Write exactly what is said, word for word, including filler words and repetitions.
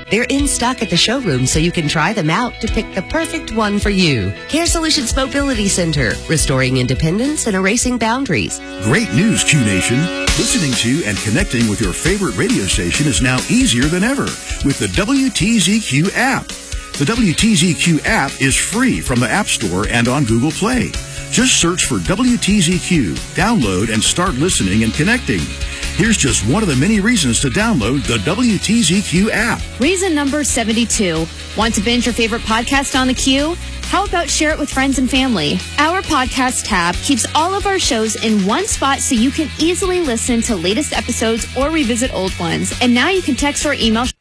They're in stock at the showroom so you can try them out to pick the perfect one for you. Care Solutions Mobility Center, restoring independence and erasing boundaries. Great news, Q Nation. Listening to and connecting with your favorite radio station is now easier than ever with the W T Z Q app. The W T Z Q app is free from the App Store and on Google Play. Just search for W T Z Q, download, and start listening and connecting. Here's just one of the many reasons to download the W T Z Q app. Reason number seventy-two. Want to binge your favorite podcast on the Q? How about share it with friends and family? Our podcast tab keeps all of our shows in one spot so you can easily listen to latest episodes or revisit old ones. And now you can text or email